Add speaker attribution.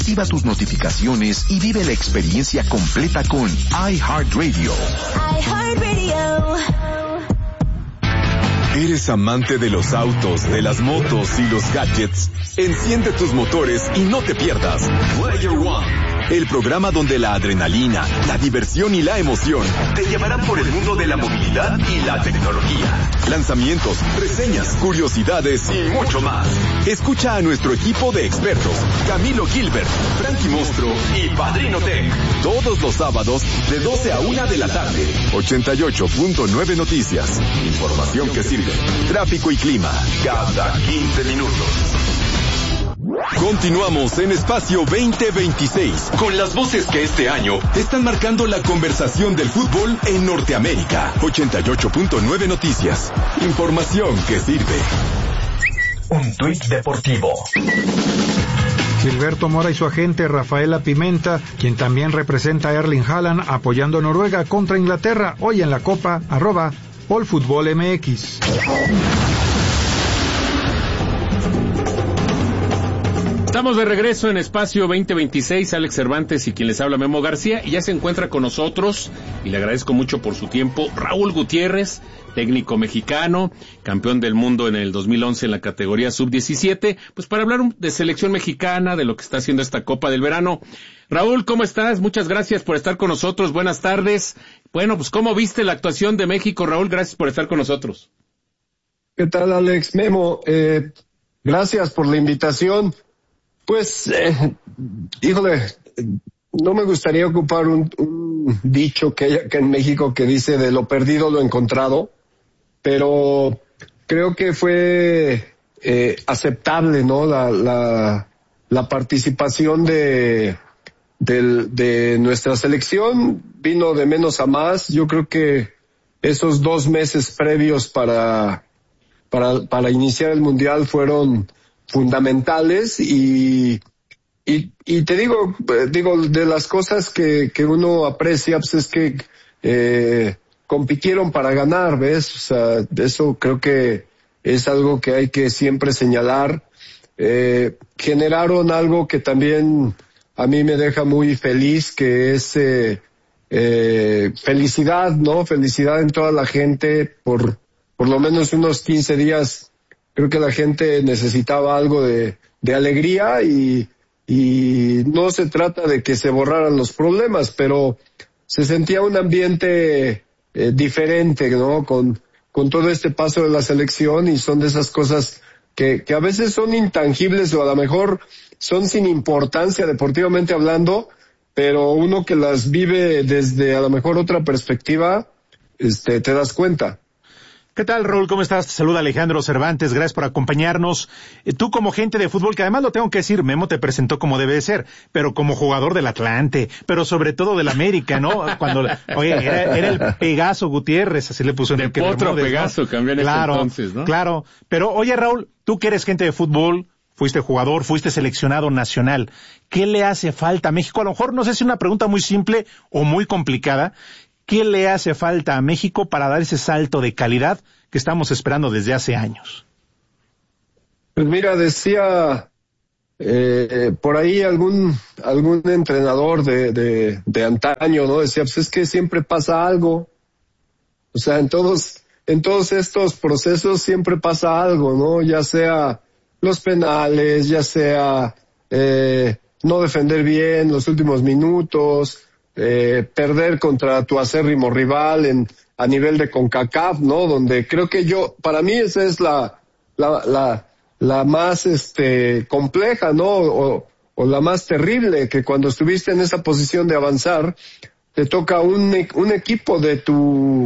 Speaker 1: Activa tus notificaciones y vive la experiencia completa con iHeartRadio.
Speaker 2: iHeartRadio.
Speaker 3: ¿Eres amante de los autos, de las motos y los gadgets? Enciende tus motores y no te pierdas Player One, el programa donde la adrenalina, la diversión y la emoción te llevarán por el mundo de la movilidad y la tecnología. Lanzamientos, reseñas, curiosidades y mucho más. Escucha a nuestro equipo de expertos, Camilo Gilbert, Frankie Monstruo y Padrino Tech, todos los sábados de 12 a 1 de la tarde. 88.9 Noticias. Información que sirve. Tráfico y clima cada 15 minutos. Continuamos en Espacio 2026 con las voces que este año están marcando la conversación del fútbol en Norteamérica. 88.9 Noticias. Información que sirve.
Speaker 4: Un tuit deportivo.
Speaker 5: Gilberto Mora y su agente Rafaela Pimenta, quien también representa a Erling Haaland apoyando a Noruega contra Inglaterra hoy en la Copa, @AllFutbolMX.
Speaker 6: Estamos de regreso en Espacio 2026, Alex Cervantes y quien les habla Memo García, y ya se encuentra con nosotros, y le agradezco mucho por su tiempo, Raúl Gutiérrez, técnico mexicano, campeón del mundo en el 2011 en la categoría sub-17, pues para hablar de selección mexicana, de lo que está haciendo esta Copa del Verano. Raúl, ¿cómo estás? Muchas gracias por estar con nosotros, buenas tardes. Bueno, pues ¿cómo viste la actuación de México, Raúl? Gracias por estar con nosotros.
Speaker 7: ¿Qué tal, Alex? Memo, gracias por la invitación. Pues, híjole, no me gustaría ocupar un dicho que hay acá en México que dice de lo perdido lo encontrado, pero creo que fue aceptable, ¿no? La participación de nuestra selección vino de menos a más. Yo creo que esos 2 meses previos para iniciar el Mundial fueron fundamentales y te digo, de las cosas que uno aprecia, pues es que compitieron para ganar, ¿ves? O sea, eso creo que es algo que hay que siempre señalar. Generaron algo que también a mí me deja muy feliz, que es felicidad, ¿no? Felicidad en toda la gente por lo menos unos 15 días. Creo que la gente necesitaba algo de alegría y no se trata de que se borraran los problemas, pero se sentía un ambiente diferente, ¿no? Con todo este paso de la selección, y son de esas cosas que a veces son intangibles o a lo mejor son sin importancia deportivamente hablando, pero uno que las vive desde a lo mejor otra perspectiva, te das cuenta.
Speaker 8: ¿Qué tal, Raúl? ¿Cómo estás? Te saluda Alejandro Cervantes, gracias por acompañarnos. Tú como gente de fútbol, que además lo tengo que decir, Memo te presentó como debe de ser, pero como jugador del Atlante, pero sobre todo del América, ¿no? Cuando, oye, era el Pegaso Gutiérrez, así le puso en el que
Speaker 6: otro Pegaso, ¿no? Cambió en
Speaker 8: claro,
Speaker 6: ese entonces, ¿no?
Speaker 8: Claro, pero oye, Raúl, tú que eres gente de fútbol, fuiste jugador, fuiste seleccionado nacional, ¿qué le hace falta a México? A lo mejor no sé si es una pregunta muy simple o muy complicada. ¿Qué le hace falta a México para dar ese salto de calidad que estamos esperando desde hace años?
Speaker 7: Pues mira, decía por ahí algún entrenador de antaño, ¿no? Decía, pues es que siempre pasa algo. O sea, en todos estos procesos siempre pasa algo, ¿no? Ya sea los penales, ya sea no defender bien los últimos minutos, perder contra tu acérrimo rival a nivel de CONCACAF, ¿no? Donde creo que para mí esa es la más compleja, ¿no? O la más terrible, que cuando estuviste en esa posición de avanzar, te toca un equipo de tu